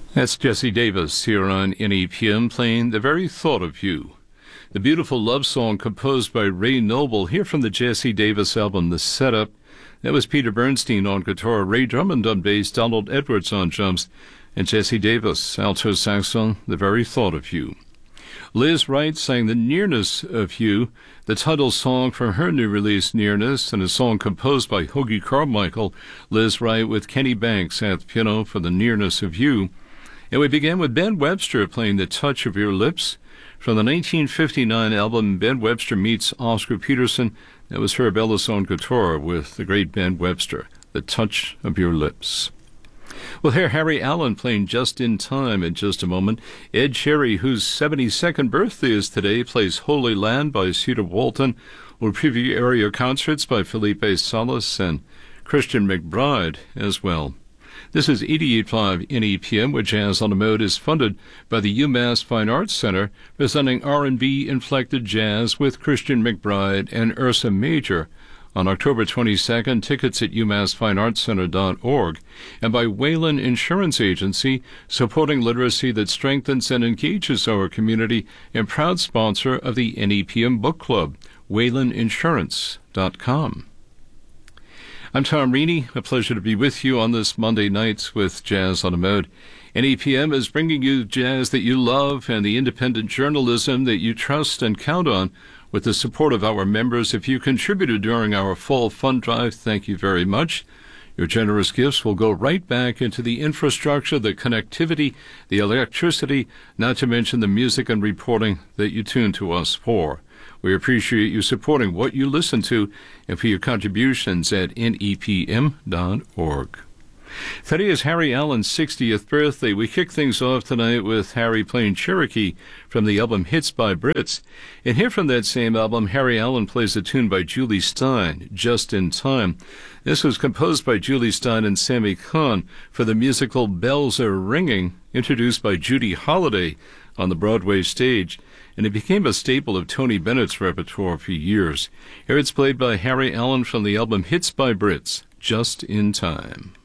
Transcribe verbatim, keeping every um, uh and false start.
That's Jesse Davis here on N E P M playing The Very Thought of You. The beautiful love song composed by Ray Noble here from the Jesse Davis album, The Setup. That was Peter Bernstein on guitar, Ray Drummond on bass, Donald Edwards on drums, and Jesse Davis, alto saxophone, The Very Thought of You. Liz Wright sang The Nearness of You, the title song from her new release, Nearness, and a song composed by Hoagy Carmichael. Liz Wright with Kenny Banks at the piano for The Nearness of You. And we began with Ben Webster playing The Touch of Your Lips from the nineteen fifty-nine album Ben Webster Meets Oscar Peterson. That was Herb Ellis on guitar with the great Ben Webster, The Touch of Your Lips. We'll hear Harry Allen playing Just in Time in just a moment. Ed Cherry, whose seventy-second birthday is today, plays Holy Land by Cedar Walton. We'll preview area concerts by Felipe Salas and Christian McBride as well. This is eighty-eight point five N E P M, where Jazz on the Mode is funded by the UMass Fine Arts Center, presenting R and B-inflected jazz with Christian McBride and Ursa Major on October twenty-second. Tickets at umass fine arts center dot org. And by Wayland Insurance Agency, supporting literacy that strengthens and engages our community, and proud sponsor of the N E P M Book Club, wayland insurance dot com. I'm Tom Reaney. A pleasure to be with you on this Monday night with Jazz on the Mode. N E P M is bringing you jazz that you love and the independent journalism that you trust and count on with the support of our members. If you contributed during our fall fund drive, thank you very much. Your generous gifts will go right back into the infrastructure, the connectivity, the electricity, not to mention the music and reporting that you tune to us for. We appreciate you supporting what you listen to and for your contributions at N E P M dot org. Today is Harry Allen's sixtieth birthday. We kick things off tonight with Harry playing Cherokee from the album Hits by Brits. And here from that same album, Harry Allen plays a tune by Julie Stein, Just in Time. This was composed by Julie Stein and Sammy Kahn for the musical Bells Are Ringing, introduced by Judy Holliday on the Broadway stage, and it became a staple of Tony Bennett's repertoire for years. Here it's played by Harry Allen from the album Hits by Brits, Just in Time.